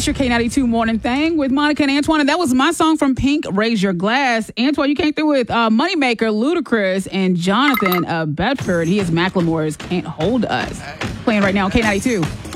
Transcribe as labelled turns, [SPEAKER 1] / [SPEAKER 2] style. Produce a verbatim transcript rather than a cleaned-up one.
[SPEAKER 1] It's your K ninety-two morning thing with Monica and Antoine. And that was my song from Pink, Raise Your Glass. Antoine, you came through with uh, Moneymaker, Ludacris, and Jonathan uh, Bedford. He is Macklemore's Can't Hold Us. Playing right now on K ninety-two.